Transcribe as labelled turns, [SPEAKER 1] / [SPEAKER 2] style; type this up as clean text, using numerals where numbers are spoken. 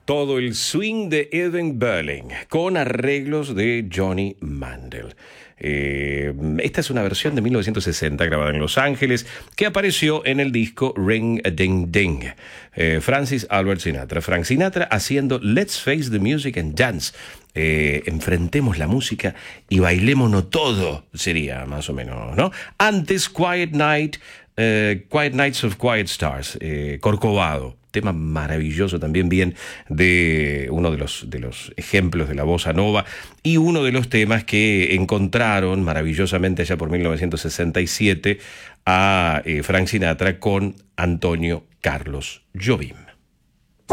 [SPEAKER 1] todo el swing de Irving Berlin con arreglos de Johnny Mandel. Esta es una versión de 1960 grabada en Los Ángeles que apareció en el disco Ring a Ding Ding. Francis Albert Sinatra. Frank Sinatra haciendo Let's Face the Music and Dance. Enfrentemos la música y bailémonos todo, sería más o menos, ¿no? Antes Quiet Nights of Quiet Stars, Corcovado. Tema maravilloso también, bien de uno de los ejemplos de la bossa nova y uno de los temas que encontraron maravillosamente allá por 1967 a Frank Sinatra con Antonio Carlos Jobim.